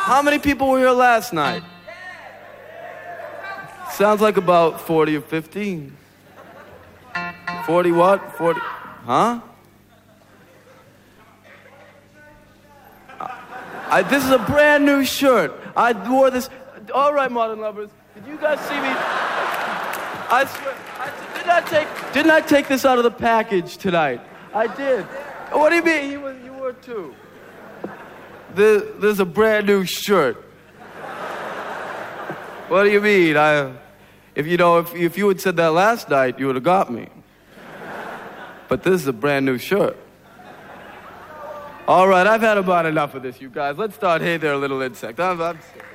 How many people were here last night? Sounds like about 40 or 50. 40 what? 40, huh? This is a brand new shirt. I wore this. All right, Modern Lovers. Did you guys see me? I swear, didn't I take this out of the package tonight? I did. What do you mean? You were too. There's a brand new shirt. What do you mean? If you had said that last night, you would have got me. But this is a brand new shirt. All right, I've had about enough of this, you guys. Let's start. Hey there, little insect. I'm sick.